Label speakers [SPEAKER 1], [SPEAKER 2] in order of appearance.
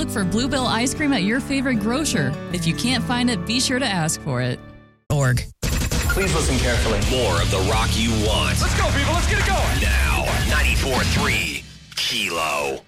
[SPEAKER 1] Look for Bluebell ice cream at your favorite grocer. If you can't find it, be sure to ask for it.
[SPEAKER 2] Org.
[SPEAKER 3] Please listen carefully.
[SPEAKER 4] More of the rock you want.
[SPEAKER 5] Let's go, people. Let's get it going.
[SPEAKER 4] Now, 94.3 Kilo.